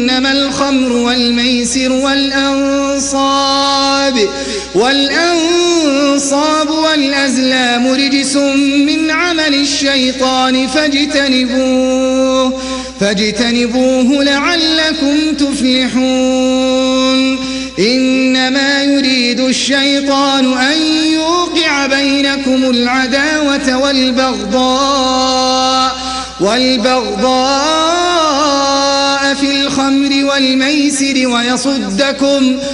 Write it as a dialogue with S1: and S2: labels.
S1: إنما الخمر والميسر والأنصاب والأزلام رجس من عمل الشيطان فاجتنبوه لعلكم تفلحون إنما يريد الشيطان أن يوقع بينكم العداوة والبغضاء في الخمر والميسر